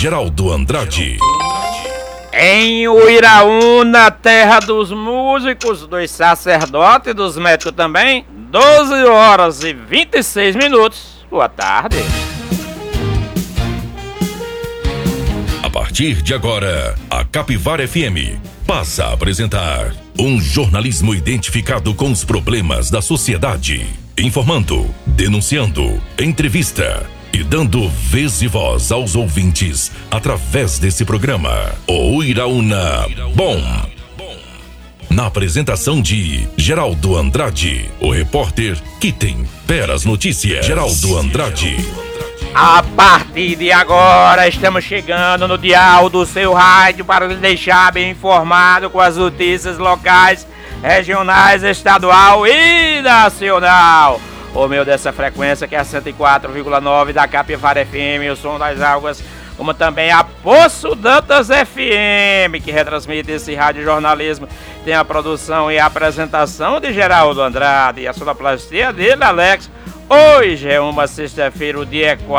Geraldo Andrade. Em Uiraúna, terra dos músicos, dos sacerdotes e dos médicos também, 12 horas e 26 minutos. Boa tarde. A partir de agora, a Capivara FM passa a apresentar um jornalismo identificado com os problemas da sociedade, informando, denunciando, entrevista e dando vez e voz aos ouvintes através desse programa. O Uiraúna Bom. Na apresentação de Geraldo Andrade, o repórter que tempera as notícias. Geraldo Andrade. A partir de agora, estamos chegando no dial do seu rádio para lhe deixar bem informado com as notícias locais, regionais, estadual e nacional. O meu dessa frequência que é a 104,9 da Capivara FM, o som das águas, como também a Poço Dantas FM, que retransmite esse rádio jornalismo. Tem a produção e a apresentação de Geraldo Andrade e a sonoplastia dele, Alex. Hoje é uma sexta-feira, o dia é 4.